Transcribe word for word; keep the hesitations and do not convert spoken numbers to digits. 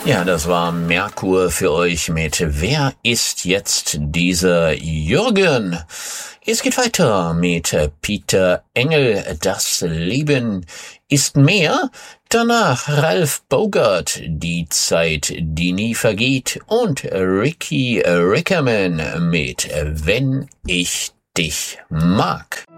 Ja, das war Merkur für euch mit Wer ist jetzt dieser Jürgen? Es geht weiter mit Peter Engel, Das Leben ist mehr. Danach Ralf Bogart, Die Zeit, die nie vergeht. Und Ricky Rickerman mit Wenn ich dich mag.